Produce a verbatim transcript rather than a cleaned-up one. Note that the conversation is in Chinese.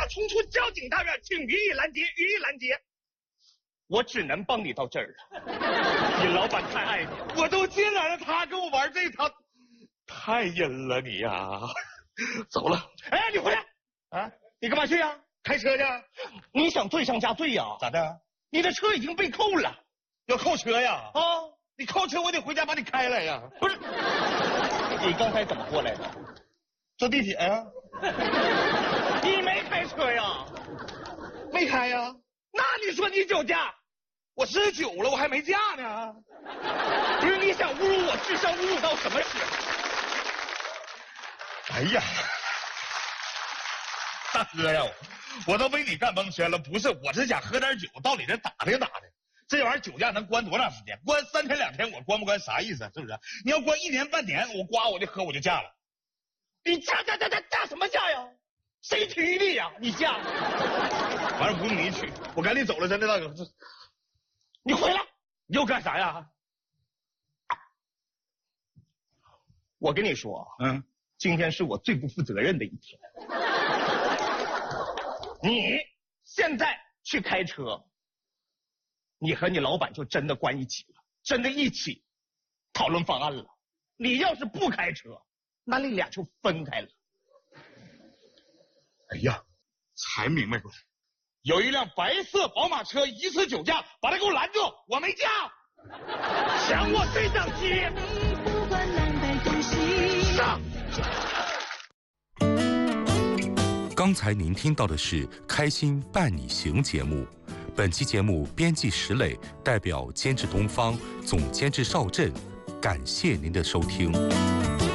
要冲出交警大院，请予以拦截，予以拦截。我只能帮你到这儿了。你老板太爱你，我都进来了，他跟我玩这套，太阴了你呀！走了。哎，你回来啊！你干嘛去呀？开车去。你想罪上加罪呀？咋的？你的车已经被扣了，要扣车呀？啊！你扣车，我得回家把你开来呀。不是，你刚才怎么过来的？坐地铁呀。你没开车呀？没开呀。那你说你酒驾？我十九了，我还没驾呢。不是，你想侮辱我智商侮辱到什么时候？哎呀，大哥呀，我都为你干蒙圈了。不是，我是想喝点酒，到你这打听打听。这玩意儿酒驾能关多长时间？关三天两天，我关不关啥意思？是不是？你要关一年半年，我刮我就喝我就驾了。你驾驾驾驾驾什么驾呀？谁娶你呀？你驾？反正不用你娶，我赶紧走了，真的大哥。这，你回来，你又干啥呀？我跟你说，嗯，今天是我最不负责任的一天。你现在去开车，你和你老板就真的关一起了，真的一起讨论方案了。你要是不开车，那你俩就分开了。哎呀，才明白过来，有一辆白色宝马车疑似酒驾，把他给我拦住，我没驾。想我对讲机。上。 刚才您听到的是《开心伴你行》节目，本期节目编辑石磊，代表监制东方，总监制邵震，感谢您的收听。